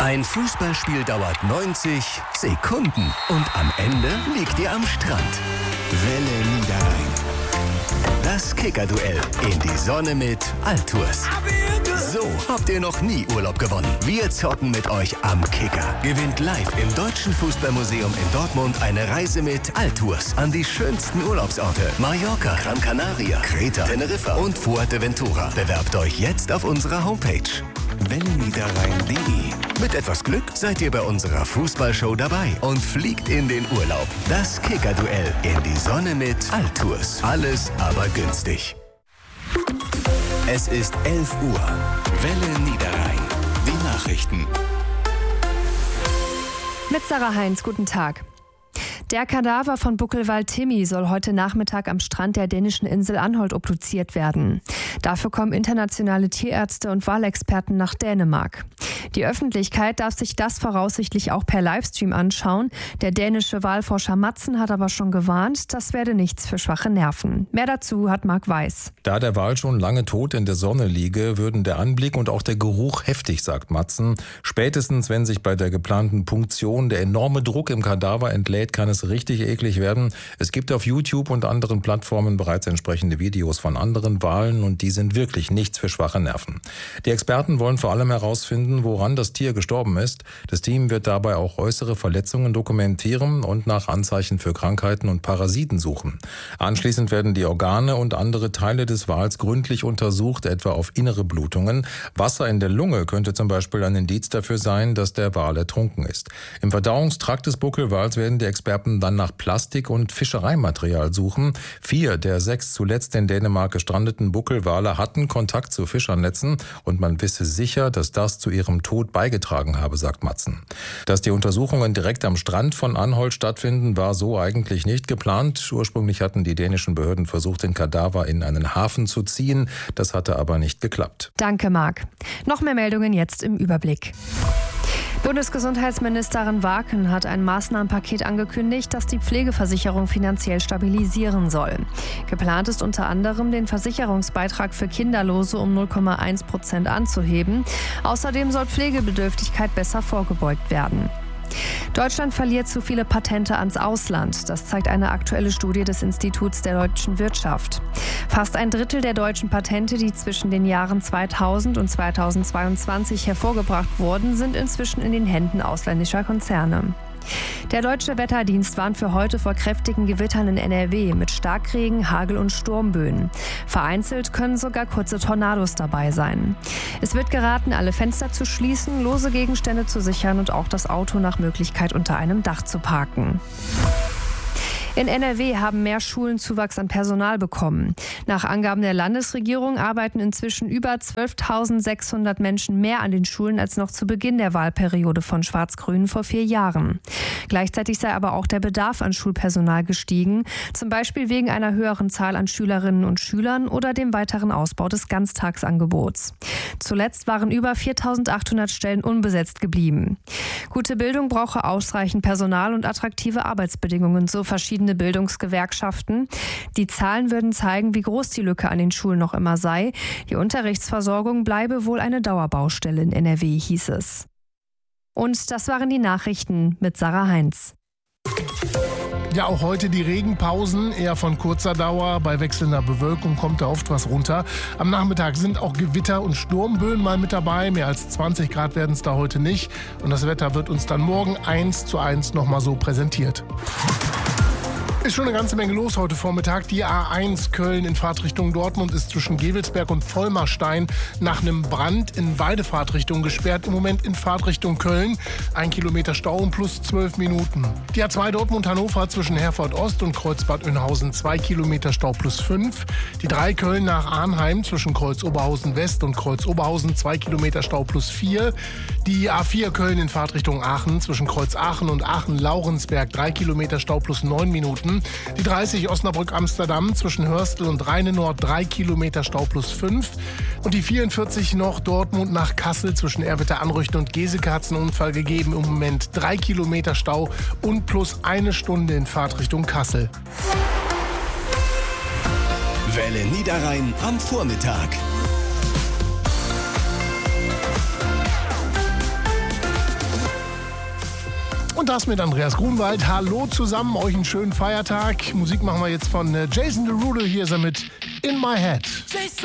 Ein Fußballspiel dauert 90 Sekunden und am Ende liegt ihr am Strand. Welle Niederrhein. Das Kicker-Duell in die Sonne mit Altours. So habt ihr noch nie Urlaub gewonnen. Wir zocken mit euch am Kicker. Gewinnt live im Deutschen Fußballmuseum in Dortmund eine Reise mit Altours an die schönsten Urlaubsorte. Mallorca, Gran Canaria, Kreta, Teneriffa und Fuerteventura. Bewerbt euch jetzt auf unserer Homepage welleniederrhein.de. Mit etwas Glück seid ihr bei unserer Fußballshow dabei und fliegt in den Urlaub. Das Kicker-Duell in die Sonne mit Altours. Alles aber günstig. Es ist 11 Uhr. Welle Niederrhein. Die Nachrichten. Mit Sarah Heinz, guten Tag. Der Kadaver von Buckelwald Timmy soll heute Nachmittag am Strand der dänischen Insel Anholt obduziert werden. Dafür kommen internationale Tierärzte und Walexperten nach Dänemark. Die Öffentlichkeit darf sich das voraussichtlich auch per Livestream anschauen. Der dänische Walforscher Madsen hat aber schon gewarnt, das werde nichts für schwache Nerven. Mehr dazu hat Marc Weiß. Da der Wal schon lange tot in der Sonne liege, würden der Anblick und auch der Geruch heftig, sagt Madsen. Spätestens, wenn sich bei der geplanten Punktion der enorme Druck im Kadaver entlädt, kann es richtig eklig werden. Es gibt auf YouTube und anderen Plattformen bereits entsprechende Videos von anderen Walen und die sind wirklich nichts für schwache Nerven. Die Experten wollen vor allem herausfinden, woran das Tier gestorben ist. Das Team wird dabei auch äußere Verletzungen dokumentieren und nach Anzeichen für Krankheiten und Parasiten suchen. Anschließend werden die Organe und andere Teile des Wals gründlich untersucht, etwa auf innere Blutungen. Wasser in der Lunge könnte zum Beispiel ein Indiz dafür sein, dass der Wal ertrunken ist. Im Verdauungstrakt des Buckelwals werden die Experten dann nach Plastik- und Fischereimaterial suchen. 4 der 6 zuletzt in Dänemark gestrandeten Buckelwale hatten Kontakt zu Fischernetzen und man wisse sicher, dass das zu ihrem Tod beigetragen habe, sagt Madsen. Dass die Untersuchungen direkt am Strand von Anholt stattfinden, war so eigentlich nicht geplant. Ursprünglich hatten die dänischen Behörden versucht, den Kadaver in einen Hafen zu ziehen. Das hatte aber nicht geklappt. Danke, Marc. Noch mehr Meldungen jetzt im Überblick. Bundesgesundheitsministerin Waken hat ein Maßnahmenpaket angekündigt, das die Pflegeversicherung finanziell stabilisieren soll. Geplant ist unter anderem, den Versicherungsbeitrag für Kinderlose um 0,1% anzuheben. Außerdem soll Pflegebedürftigkeit besser vorgebeugt werden. Deutschland verliert zu viele Patente ans Ausland. Das zeigt eine aktuelle Studie des Instituts der deutschen Wirtschaft. Fast ein Drittel der deutschen Patente, die zwischen den Jahren 2000 und 2022 hervorgebracht wurden, sind inzwischen in den Händen ausländischer Konzerne. Der Deutsche Wetterdienst warnt für heute vor kräftigen Gewittern in NRW mit Starkregen, Hagel und Sturmböen. Vereinzelt können sogar kurze Tornados dabei sein. Es wird geraten, alle Fenster zu schließen, lose Gegenstände zu sichern und auch das Auto nach Möglichkeit unter einem Dach zu parken. In NRW haben mehr Schulen Zuwachs an Personal bekommen. Nach Angaben der Landesregierung arbeiten inzwischen über 12.600 Menschen mehr an den Schulen als noch zu Beginn der Wahlperiode von Schwarz-Grün vor 4 Jahren. Gleichzeitig sei aber auch der Bedarf an Schulpersonal gestiegen, zum Beispiel wegen einer höheren Zahl an Schülerinnen und Schülern oder dem weiteren Ausbau des Ganztagsangebots. Zuletzt waren über 4.800 Stellen unbesetzt geblieben. Gute Bildung brauche ausreichend Personal und attraktive Arbeitsbedingungen, so verschiedene Bildungsgewerkschaften. Die Zahlen würden zeigen, wie groß die Lücke an den Schulen noch immer sei. Die Unterrichtsversorgung bleibe wohl eine Dauerbaustelle in NRW, hieß es. Und das waren die Nachrichten mit Sarah Heinz. Ja, auch heute die Regenpausen, eher von kurzer Dauer. Bei wechselnder Bewölkung kommt da oft was runter. Am Nachmittag sind auch Gewitter und Sturmböen mal mit dabei. Mehr als 20 Grad werden es da heute nicht. Und das Wetter wird uns dann morgen 1:1 nochmal so präsentiert. Ist schon eine ganze Menge los heute Vormittag. Die A1 Köln in Fahrtrichtung Dortmund ist zwischen Gevelsberg und Vollmarstein nach einem Brand in beide Fahrtrichtungen gesperrt. Im Moment in Fahrtrichtung Köln. 1 Kilometer Stau und plus 12 Minuten. Die A2 Dortmund-Hannover zwischen Herford Ost und Kreuzbad Oeynhausen 2 Kilometer Stau plus 5. Die 3 Köln nach Arnheim zwischen Kreuz Oberhausen West und Kreuz Oberhausen 2 Kilometer Stau plus 4. Die A4 Köln in Fahrtrichtung Aachen zwischen Kreuz Aachen und Aachen-Laurensberg 3 Kilometer Stau plus 9 Minuten. Die 30 Osnabrück-Amsterdam zwischen Hörstel und Rheine-Nord 3 Kilometer Stau plus 5. Und die 44 noch Dortmund nach Kassel zwischen Erwitter-Anrüchten und Geseke hat es einen Unfall gegeben. Im Moment 3 Kilometer Stau und plus 1 Stunde in Fahrtrichtung Kassel. Welle Niederrhein am Vormittag. Und das mit Andreas Grunwald. Hallo zusammen, euch einen schönen Feiertag. Musik machen wir jetzt von Jason Derulo. Hier ist er mit In My Head.